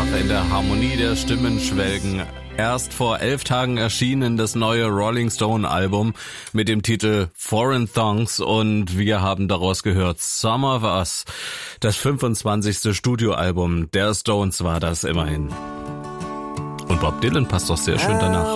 darf in der Harmonie der Stimmen schwelgen. Erst vor 11 Tagen erschienen das neue Rolling Stone Album mit dem Titel Foreign Thongs und wir haben daraus gehört Some of Us. Das 25. Studioalbum der Stones war das immerhin. Und Bob Dylan passt doch sehr schön danach.